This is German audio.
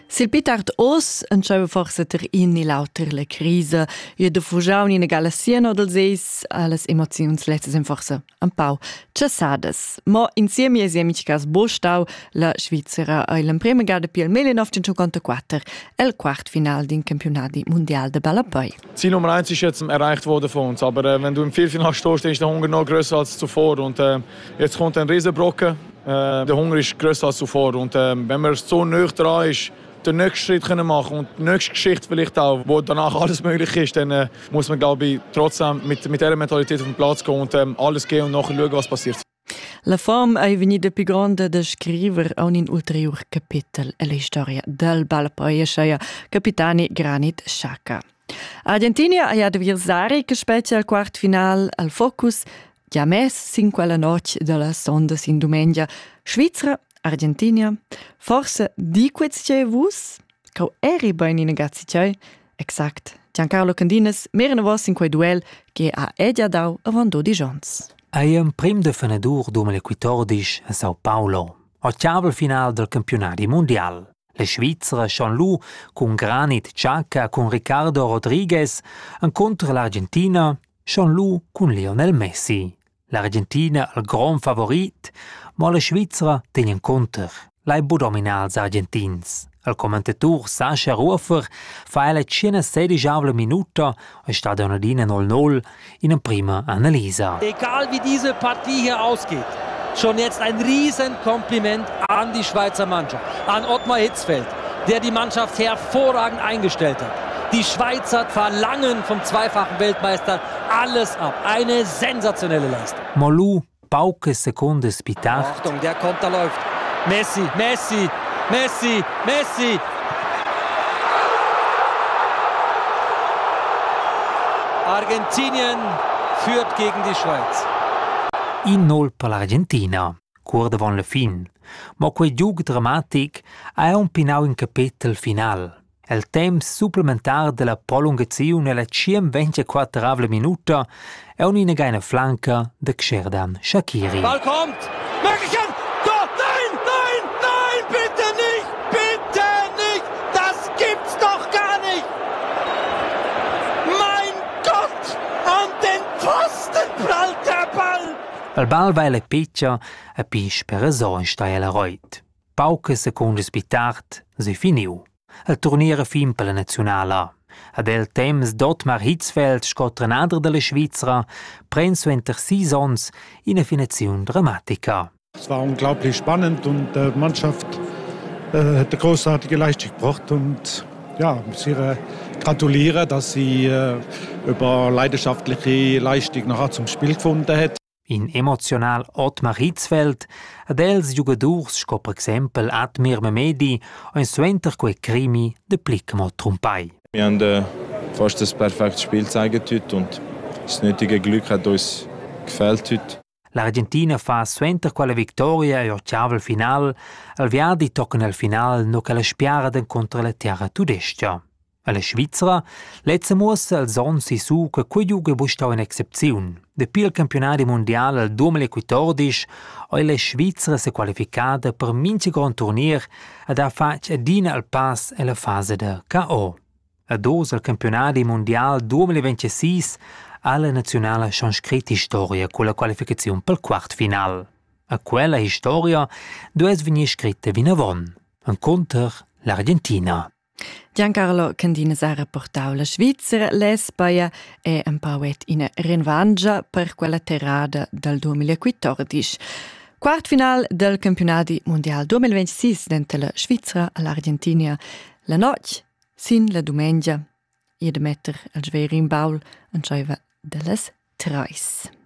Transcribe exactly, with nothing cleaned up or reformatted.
Sil pitart os entscheiva forsa ter in i lauter la crisa, io de fugiaun in egala sieno dels eis, alles emozions letzes en forsa un pau cessadas. Mo insieme es amici cas Bostau, la Svizzera ha il prima gada piel millenovecentocinquantaquattro, el quart final din Campionati Mundial de Ballapoi. Ziel Nummer eins ist jetzt erreicht worden von uns, aber äh, wenn du im Viertelfinale stehst, ist der Hunger noch größer als zuvor und äh, jetzt kommt ein Riesenbrocken. Äh, der Hunger ist größer als zuvor und äh, wenn man so nah dran ist, den nächsten Schritt können machen und die nächste Geschichte vielleicht auch, wo danach alles möglich ist, dann äh, muss man, glaube ich, trotzdem mit, mit dieser Mentalität auf den Platz gehen und ähm, alles gehen und nachher schauen, was passiert. La forma è venuta più grande da scrivere a un ulteriore capitolo alla storia del Ballapoi, cioè capitani Granit Xhaka. Argentina ha adversari che specie al quart final al focus, già mes sin quella notte della sonda sin domenica. Svizzera, Argentina, forse di queste vus, che eri ben in negazio, exact. Giancarlo Candinas, meren vos in quei duel che ha già dau avant dodici giorni. È un prim de fenadur duemilaquattordici a Sao Paulo, ottavo final del campionati mondial. Le Svizzera Jean-Loup con Granit Xhaka con Ricardo Rodriguez incontra l'Argentina Jean-Loup con Lionel Messi. L'Argentina è il gran favorit, ma la Svizzera tiene in conto. L'hai bu dominare els argentins. Il commentator Sascha Rufer fa la centosedici minuta e sta da una dina null null in una prima Analyse. Egal wie diese Partie hier ausgeht, schon jetzt ein Riesenkompliment an die Schweizer Mannschaft, an Ottmar Hitzfeld, der die Mannschaft hervorragend eingestellt hat. Die Schweizer verlangen vom zweifachen Weltmeister alles ab. Eine sensationelle Leistung. Molu, pauke Sekunden spitach. Achtung, der Konter läuft. Messi, Messi, Messi, Messi. Argentinien führt gegen die Schweiz. In null per l'Argentina, cur davon la fin. Ma quei giug dramatic ha un pinau in capitel final. Il temps supplementar della prolungazione alla centoventiquattro minuta è un'inagaina flanca de Xherdan Shaqiri. Ball kommt! Möglichkeit! Tor! Nein! Nein! Nein! Bitte nicht! Bitte nicht! Das gibt's doch gar nicht! Mein Gott! An den Pfosten prallt der Ball! Il ball va alla piccia e pis per a so in stai alla roit. Pauche seconde spitart, si finiu. Il turniere fin per la nazionale. Ad el temps d'Ottmar Hitzfeld, scotrenader della Svizzera, prenso enter Seasons in eine Fination dramatica. Es war unglaublich spannend und die Mannschaft äh, hat eine großartige Leistung gebracht und ja, ich muss ihr gratulieren, dass sie äh, über leidenschaftliche Leistung nachher zum Spiel gefunden hat. In emotional Ottmar Hitzfeld, ad els jugadors sco per exempel Admir Mehmedi ein suenter quei crimi de plicamo trumpai. Wir haben äh, fast das perfekte Spiel gezeigt heute und das nötige Glück hat uns gefehlt heute. L'Argentina fa suenter quella victoria e ottavo final, al viadi toccano al final no che la spiarada contra la terra tudestia. Alla Svizzera, lezza muossa al zon si su che quei giuge bustau in excepziun. Depi il campionati mondiale al duemilaquattordici, oi la Svizzera si qualificata per minci gran turnier ed ha fatto adina al pass e la fase de K O. A dos al campionati mondiale duemilaventisei alla nazionale schon scritta storia con la qualificazione per il quart final. A quella storia dove venire scritta vinavon, un contro l'Argentina. Giancarlo Candinas ha rapportato la Svizzera, l'Espaia e un pauet in revangia per quella terrada del duemilaquattordici. Quart final del campionati mondial duemilaventisei dentro la Svizzera all'Argentina. La notte, sin la domenica, e da metter al sveri in baul, anceva delles treis.